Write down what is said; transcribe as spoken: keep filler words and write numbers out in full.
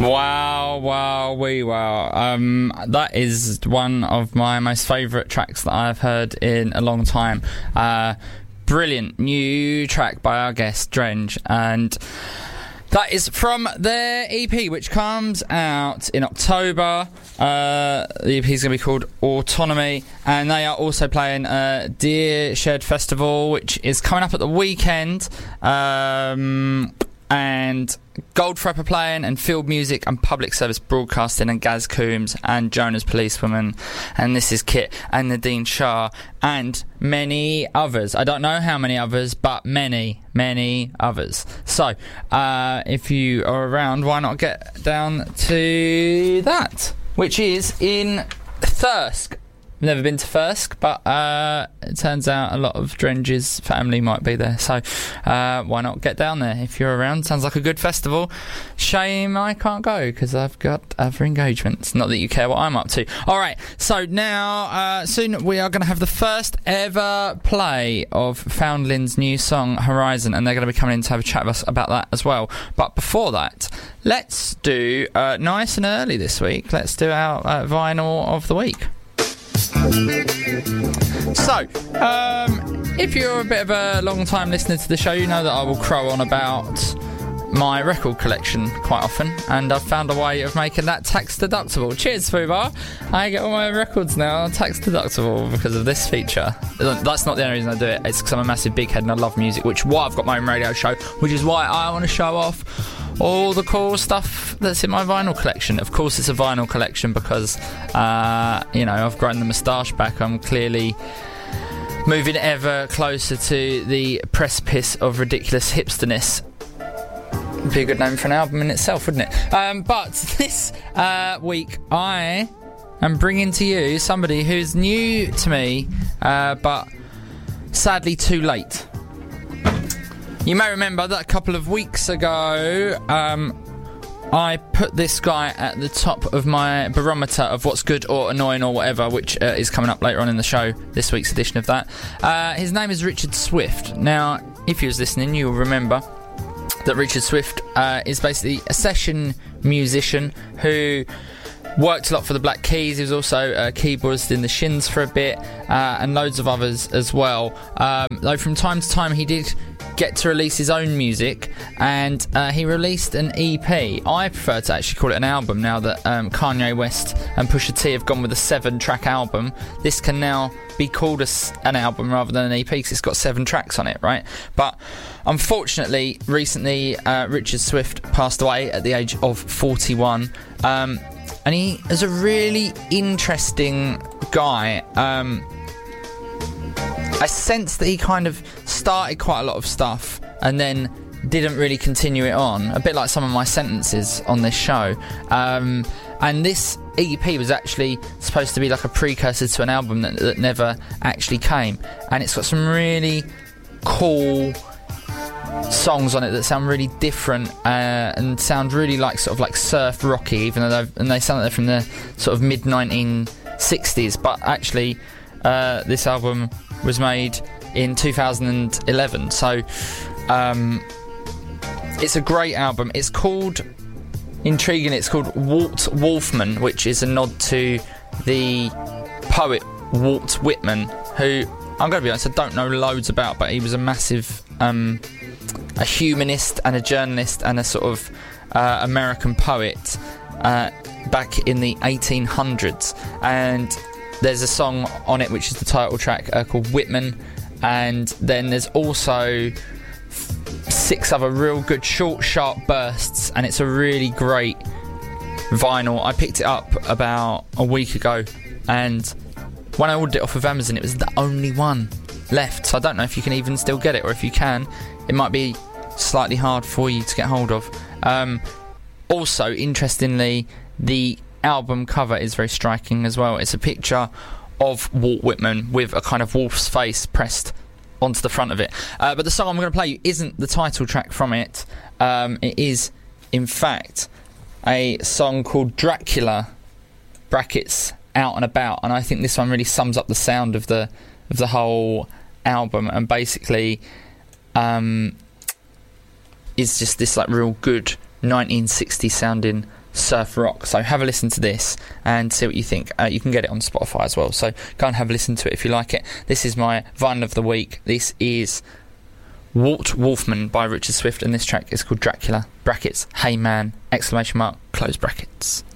Wow, wow, wee wow. Um, that is one of my most favourite tracks that I've heard in a long time. Uh, brilliant new track by our guest, Drenge, and that is from their E P, which comes out in October. Uh, the E P is going to be called Autonomy, and they are also playing uh, Deer Shed Festival, which is coming up at the weekend. Um... and Goldfrapp are playing, and Field Music and Public Service Broadcasting and Gaz Coombs and Jonas Policewoman and This Is Kit and Nadine Shah and many others. I don't know how many others, but many, many others. So, uh, if you are around, why not get down to that, which is in Thirsk. I've never been to Thirsk, but uh, it turns out a lot of Drenge's family might be there, so uh, why not get down there if you're around? Sounds like a good festival. Shame I can't go because I've got other engagements. Not that you care what I'm up to. Alright, so now uh, soon we are going to have the first ever play of Foundling's new song Horizon, and they're going to be coming in to have a chat with us about that as well. But before that, let's do uh, nice and early this week, let's do our uh, vinyl of the week. So, um, if you're a bit of a long time listener to the show, you know that I will crow on about my record collection quite often, and I've found a way of making that tax deductible. Cheers, Fubar. I get all my records now tax deductible because of this feature. That's not the only reason I do it. It's because I'm a massive big head and I love music, which is why I've got my own radio show, which is why I want to show off all the cool stuff that's in my vinyl collection. Of course it's a vinyl collection because uh, you know, I've grown the moustache back. I'm clearly moving ever closer to the precipice of ridiculous hipsterness. Be a good name for an album in itself, wouldn't it? Um, but this uh, week I am bringing to you somebody who's new to me, uh, but sadly too late. You may remember that a couple of weeks ago, um, I put this guy at the top of my barometer of what's good or annoying or whatever, which uh, is coming up later on in the show, this week's edition of that. Uh, his name is Richard Swift. Now, if you was listening, you'll remember that Richard Swift uh, is basically a session musician who worked a lot for the Black Keys. He was also a keyboardist in the Shins for a bit, uh, and loads of others as well. Um, though from time to time he did get to release his own music, and uh, he released an E P. I prefer to actually call it an album now that um, Kanye West and Pusha T have gone with a seven-track album. This can now be called a, an album rather than an E P because it's got seven tracks on it, right? But unfortunately, recently uh, Richard Swift passed away at the age of forty-one. Um, and he is a really interesting guy. Um, I sense that he kind of started quite a lot of stuff and then didn't really continue it on, a bit like some of my sentences on this show. Um, and this E P was actually supposed to be like a precursor to an album that, that never actually came. And it's got some really cool songs on it that sound really different uh, and sound really like sort of like surf rocky, even though they've, and they sound like they're from the sort of mid nineteen sixties. But actually, uh, this album was made in two thousand eleven, so um, it's a great album. It's called, intriguing, it's called Walt Wolfman, which is a nod to the poet Walt Whitman, who, I'm going to be honest, I don't know loads about, but he was a massive um, a humanist and a journalist and a sort of uh, American poet uh, back in the eighteen hundreds. And there's a song on it which is the title track uh, called Whitman, and then there's also f- six other real good short sharp bursts, and it's a really great vinyl. I picked it up about a week ago, and when I ordered it off of Amazon it was the only one left, so I don't know if you can even still get it, or if you can, it might be slightly hard for you to get hold of. Um, also, interestingly, the album cover is very striking as well. It's a picture of Walt Whitman with a kind of wolf's face pressed onto the front of it. Uh, but the song I'm going to play you isn't the title track from it. Um, it is, in fact, a song called Dracula, brackets, Out and About. And I think this one really sums up the sound of the of the whole album, and basically um, is just this like real good nineteen sixties sounding surf rock. So have a listen to this and see what you think. Uh, you can get it on Spotify as well, so go and have a listen to it if you like it. This is my vinyl of the week. This is Walt Wolfman by Richard Swift, and this track is called Dracula, brackets, hey man, exclamation mark, close brackets.